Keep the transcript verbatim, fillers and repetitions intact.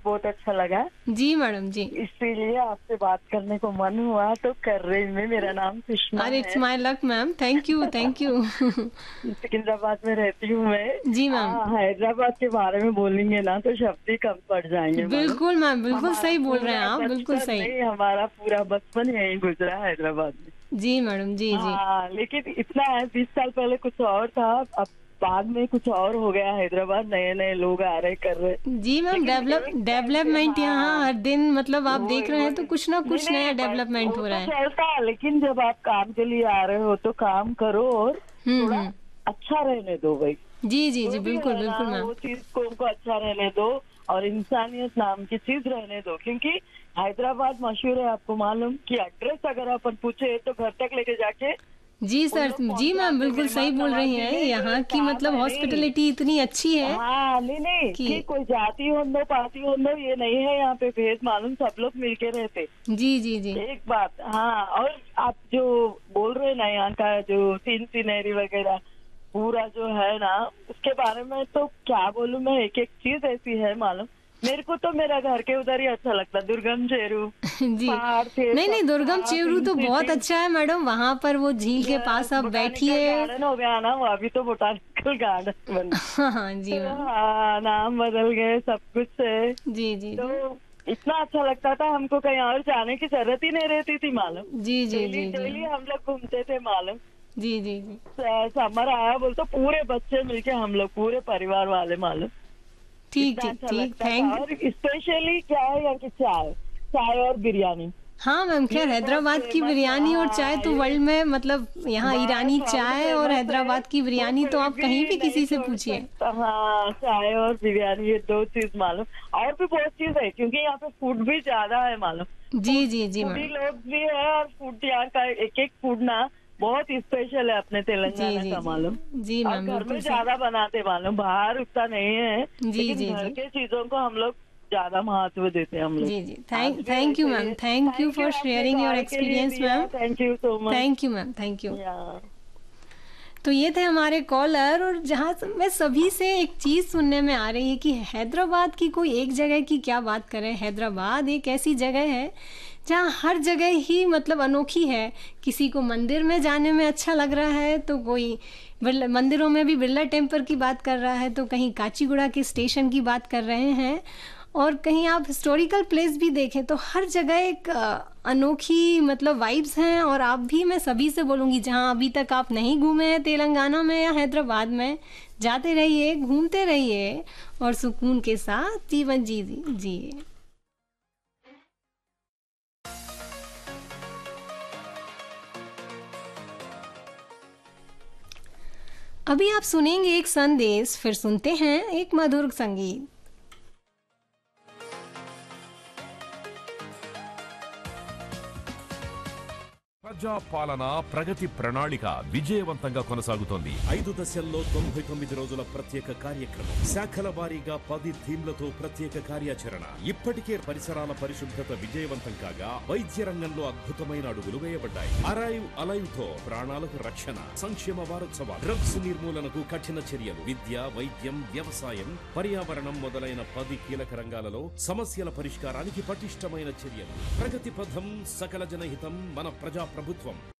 बहुत अच्छा लगा, जी मैडम जी। इसीलिए आपसे बात करने को मन हुआ तो कर रही मैं। मेरा नाम सुषमा अरे इट्स है। My luck ma'am, thank you thank you. Secunderabad में रहती हूँ मैं। जी मैम। हाँ, हैदराबाद के बारे में बोलेंगे ना तो शब्द ही कम पड़ जाएंगे मालूम। बिल्कुल मैम, बिल्कुल हमारा सही बोल रहे हैं पूरा आप, बिल्कुल बचपन सही। नहीं, हमारा पूरा बचपन यहीं गुजरा हैदराबाद में। जी मैडम जी जी। हाँ, लेकिन इतना है, बीस साल पहले कुछ और था, अब बाद में कुछ और हो गया हैदराबाद, नए नए लोग आ रहे कर रहे। जी मैम, लेकिन डेवलप एक टाइम पे, डेवलपमेंट यहाँ हाँ, हर दिन मतलब आप देख वही रहे हैं तो वही कुछ ना नहीं कुछ नया नहीं, बस डेवलपमेंट वो हो रहा तो है। चलता है, लेकिन जब आप काम के लिए आ रहे हो तो काम करो और हम्म थोड़ा हम्म। अच्छा रहने दो भाई। जी जी जी, जो भी बिल्कुल है ना बिल्कुल मैम। वो चीज को उनको अच्छा रहने दो, और इंसानियत नाम की चीज रहने दो, क्योंकि हैदराबाद मशहूर है, आपको मालूम कि एड्रेस अगर अपन पूछे तो घर तक लेके जाके जी उन सर, लोग जी मैम पहुंचाते। बिल्कुल सही मेहमान बोल रही नवाजी हैं, में ये यहाँ की काम मतलब है नहीं। हॉस्पिटलिटी इतनी अच्छी है हाँ, नहीं नहीं कि कि कोई जाति हो दो पाति हो दो, ये नहीं है यहाँ पे भेद, मालूम सब लोग मिलके रहते। जी जी जी। एक बात, हाँ, और आप जो बोल रहे हैं ना यहाँ का जो सीन सीनरी वगैरह पूरा जो है ना, उसके बारे में तो क्या बोलूं मैं, एक एक चीज ऐसी है मालूम। मेरे को तो मेरा घर के उधर ही अच्छा लगता, दुर्गम चेरू, जी। पहाड़ थे, नहीं सब नहीं, दुर्गम था, चेरू पिंक तो बहुत सिटी। अच्छा है मैडम, वहां पर वो झील के पास आप बोटानिकल बैठिए। गार्डन हो गया ना वो, अभी तो बोटानिकल गार्डन बन। हाँ हाँ जी तो मैम। हाँ, नाम बदल गए, सब कुछ है। जी जी तो जी। इतना अच्छा लगता था, हमको कहीं और जाने की जरूरत ही नहीं रहती थी मालूम। जी जी डेली जी जी। डेली हम लोग घूमते थे मालूम। जी जी जी। समर आया बोल तो पूरे बच्चे मिलके हम लोग पूरे परिवार वाले मालूम, ठीक इतना ठीक अच्छा ठीक, लगता था। थैंक। और स्पेशली क्या है यहाँ की चाय, चाय और बिरयानी, हाँ मैम, खैर ये बहुत हैदराबाद की फेमस है। बिरयानी और चाय हाँ, तो ये वर्ल्ड में मतलब यहाँ बस ईरानी वर्ल्ड चाय और फेमस है, हैदराबाद की वो बिरयानी तो कोई आप कहीं भी भी नहीं किसी से छोड़ पूछिए। सकता। हाँ, चाय और बिरयानी ये दो चीज मालूम, और भी बहुत चीज है क्योंकि यहाँ पे फूड भी ज्यादा है मालूम। जी फूड जी जी फूडी मैम। लोग भी है, और फूड यहाँ का एक एक फूड ना बहुत स्पेशल है अपने जी तेलंगाना जी का जी। मालूम। जी और मैम घर में बिल्कुल सही। ज्यादा बनाते मालूम, बाहर उतना नहीं है, जी लेकिन जी घर जी। के चीजों को हम लोग ज्यादा महत्व देते हैं हम लोग। जी जी, आज थैंक भी थैंक यू वैसे ही मैम, है। Thank you thank you, for आपने शेयरिंग योर गाड़ी के लिए एक्सपीरियंस दिया, ma'am. Thank you so much. Thank you ma'am, thank you. या तो ये थे हमारे कॉलर, और जहाँ से मैं सभी से एक चीज़ सुनने में आ रही है कि हैदराबाद की कोई एक जगह की क्या बात करें, हैदराबाद एक ऐसी जगह है जहाँ हर जगह ही मतलब अनोखी है। किसी को मंदिर में जाने में अच्छा लग रहा है तो कोई बिरला मंदिरों में भी बिरला टेम्पल की बात कर रहा है, तो कहीं काचीगुड़ा के स्टेशन की बात कर रहे हैं, और कहीं आप हिस्टोरिकल प्लेस भी देखें तो हर जगह एक अ, अनोखी मतलब वाइब्स हैं। और आप भी, मैं सभी से बोलूँगी जहाँ अभी तक आप नहीं घूमे हैं तेलंगाना में या हैदराबाद में, जाते रहिए, घूमते रहिए और सुकून के साथ जीवन जी जिए। अभी आप सुनेंगे एक संदेश, फिर सुनते हैं एक मधुर संगीत। ప్రజా పాలన ప్రగతి ప్రణాళిక విజయవంతంగా కొనసాగుతోంది. ఐదు దశల్లో తొంభై తొమ్మిది రోజుల ప్రత్యేక కార్యక్రమం, శాఖల వారీగా పది థీమ్లతో ప్రత్యేక కార్యాచరణ. ఇప్పటికే పరిసరాల పరిశుభ్రత విజయవంతం కాగా వైద్య రంగంలో అద్భుతమైన అడుగులు వేయబడ్డాయి. అరైవ్ అలైవ్ తో ప్రాణాలకు రక్షణ. సంక్షేమ వారోత్సవాలు, డ్రగ్స్ నిర్మూలనకు కఠిన చర్యలు, విద్య, వైద్యం, వ్యవసాయం, పర్యావరణం మొదలైన పది కీలక రంగాలలో సమస్యల పరిష్కారానికి పటిష్టమైన చర్యలు. ప్రగతి పథం, సకల జనహితం, మన ప్రజా ప్రభుత్వం.